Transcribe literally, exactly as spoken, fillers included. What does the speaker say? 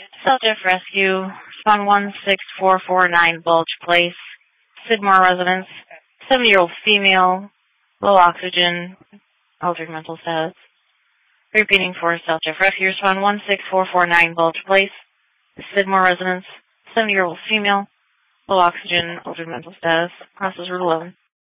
Self-Diff Rescue, Spawn one six four four nine Bulge Place, Sidmore Residence, seventy-year-old female, low oxygen, altered mental status. Repeating for Self-Diff Rescue, Spawn one six four four nine Bulge Place, Sidmore Residence, seventy-year-old female, low oxygen, altered mental status. Process Route eleven.